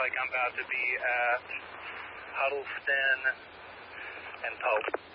like I'm about to be at Huddleston and Pope.